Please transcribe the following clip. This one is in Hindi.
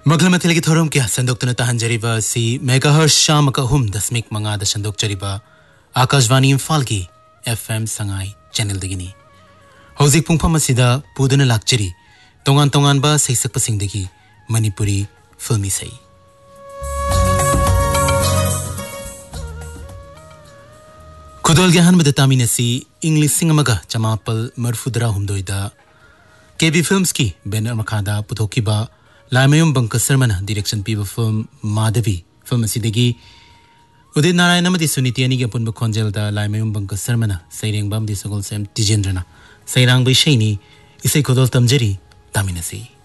मगल मथिलगी थोरम क्या संदोक्तन तहंजरीबा सी मेगाहर्ट्ज शाम का हुम 10.5 संदोक्चरीबा आकाशवाणी इम्फाल की FM संगाई चैनल दगिनी हौजिक पुंगफम असिदा पुदन लाक्चरी तोंगान तोंगानबा सैसकपसिंगदगी मणिपुरी फिल्मी सै खुदोलगे हनबद तामिनसी इंग्लिश सिंगमगा चमापल मरफुदरा हुमदोइदा केबी फिल्म्स की बैनर मखादा पुथोकिबा लाइमयुम बंकस शर्मना डायरेक्शन पीबा film Madhavi film असिदगी Udit Narayan अमदी Suniti अनिगी अपुनबा खोंजेलदा लाइमयुम बंकस शर्मना सैरेंगबा अमदी Sagol same तिजेंद्रना Sairang बैशैनी इसै खुदोल तमजरी तामिनसी